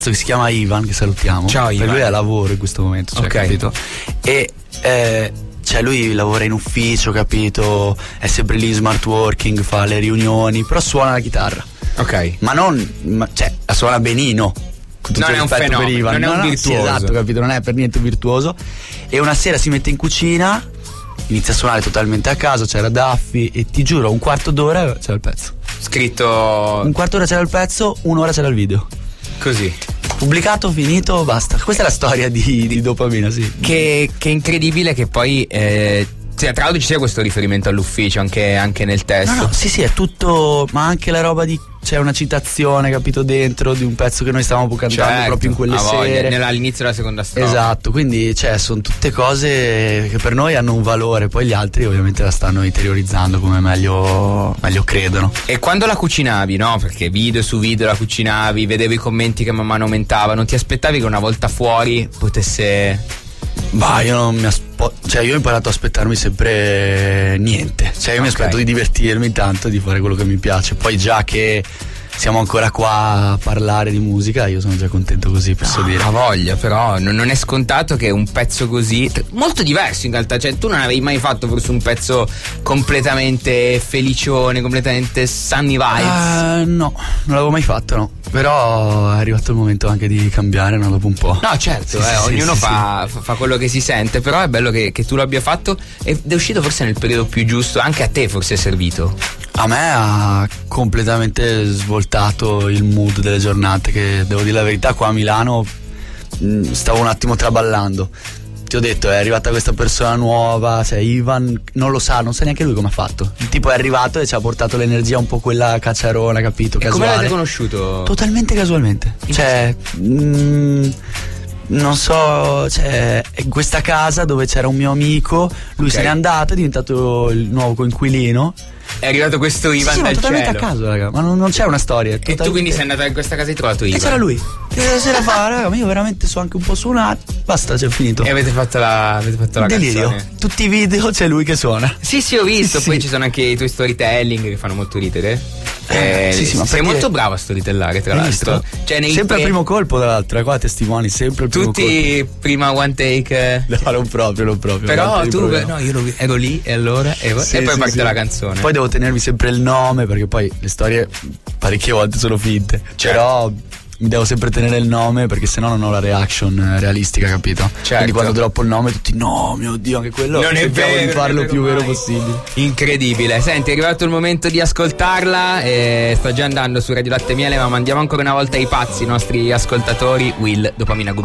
che si chiama Ivan, che salutiamo. Ciao Ivan. Lui è a lavoro in questo momento, cioè, okay, capito? E cioè lui lavora in ufficio, capito? È sempre lì in smart working, fa le riunioni, però suona la chitarra. Ok. Cioè la suona benino. Con tutto non è un fenomeno, per Ivan. non è un virtuoso. Sì, esatto, capito? Non è per niente virtuoso. E una sera si mette in cucina, inizia a suonare totalmente a caso, c'era Daffy e ti giuro un quarto d'ora c'era il pezzo. Scritto. Un quarto d'ora c'era il pezzo, un'ora c'era il video. Così. Pubblicato, finito, basta. Questa è la storia di Dopamina, sì. Che incredibile che poi tra l'altro ci sia questo riferimento all'ufficio anche nel testo. No, sì, è tutto, ma anche la roba di c'è una citazione, capito, dentro di un pezzo che noi stavamo cantando proprio in quelle sere. All'inizio della seconda strofa. Esatto, quindi sono tutte cose che per noi hanno un valore, poi gli altri ovviamente la stanno interiorizzando come meglio credono. E quando la cucinavi, no? Perché video su video la cucinavi, vedevi i commenti che man mano aumentavano, ti aspettavi che una volta fuori potesse... Bah, io non mi io ho imparato a aspettarmi sempre niente. Cioè io mi aspetto di divertirmi tanto, di fare quello che mi piace. Poi già che siamo ancora qua a parlare di musica, io sono già contento così, posso dire. Ha voglia, però non è scontato che un pezzo così, molto diverso in realtà, cioè tu non avevi mai fatto forse un pezzo completamente felicione, completamente sunny vibes? No, non l'avevo mai fatto, no. Però è arrivato il momento anche di cambiare, no, dopo un po'. No, certo, ognuno fa quello che si sente, però è bello che tu l'abbia fatto ed è uscito forse nel periodo più giusto, anche a te forse è servito. A me ha completamente svoltato il mood delle giornate, che devo dire la verità, qua a Milano stavo un attimo traballando. Ti ho detto, è arrivata questa persona nuova, cioè Ivan non sa neanche lui come ha fatto. Il tipo è arrivato e ci ha portato l'energia un po' quella cacciarona, capito? E casuale. come l'avete conosciuto? Totalmente casualmente. Cioè non so, cioè in questa casa dove c'era un mio amico, lui se n'è andato, è diventato il nuovo coinquilino. È arrivato questo Ivan dal totalmente cielo. a caso, raga, ma non c'è una storia. E tu quindi sei andato in questa casa e hai trovato Ivan? E c'era lui. E sera fa, raga, ma io veramente so anche un po' suonare. Basta, c'è finito. E avete fatto la delirio. canzone. Tutti i video c'è lui che suona. Sì, ho visto. Sì. Poi ci sono anche i tuoi storytelling che fanno molto ridere. Sì, ma sei molto bravo a storytellare, tra l'altro. Cioè, sempre al primo colpo, tra l'altro, qua testimoni, sempre al primo colpo. Tutti prima one take. No, non proprio. Però tu, no, io ero lì e allora e poi parte la canzone. Poi devo tenermi sempre il nome, perché poi le storie parecchie volte sono finte. Certo. Però mi devo sempre tenere il nome, perché sennò non ho la reaction realistica, capito? Certo. Quindi quando droppo il nome tutti no, mio Dio, anche quello non è cerchiamo vero, di farlo il più mai. vero possibile. Incredibile. Senti, è arrivato il momento di ascoltarla e sto già andando su Radio Latte Miele, ma mandiamo ancora una volta ai pazzi i nostri ascoltatori. Will, Dopamina